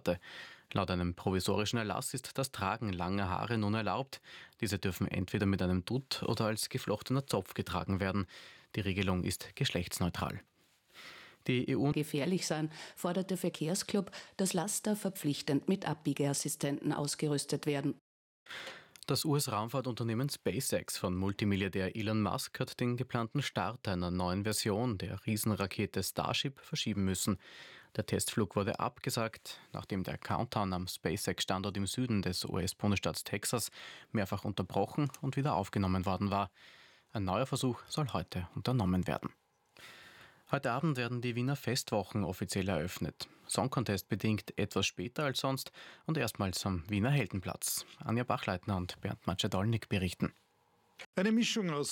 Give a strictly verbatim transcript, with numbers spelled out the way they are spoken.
hatte. Laut einem provisorischen Erlass ist das Tragen langer Haare nun erlaubt. Diese dürfen entweder mit einem Dutt oder als geflochtener Zopf getragen werden. Die Regelung ist geschlechtsneutral. Die E U gefährlich sein, fordert der Verkehrsclub, dass Laster verpflichtend mit Abbiegeassistenten ausgerüstet werden. Das U S-Raumfahrtunternehmen SpaceX von Multimilliardär Elon Musk hat den geplanten Start einer neuen Version der Riesenrakete Starship verschieben müssen. Der Testflug wurde abgesagt, nachdem der Countdown am SpaceX-Standort im Süden des U S-Bundesstaats Texas mehrfach unterbrochen und wieder aufgenommen worden war. Ein neuer Versuch soll heute unternommen werden. Heute Abend werden die Wiener Festwochen offiziell eröffnet. Song Contest bedingt etwas später als sonst und erstmals am Wiener Heldenplatz. Anja Bachleitner und Bernd Macedolnik berichten. Eine Mischung aus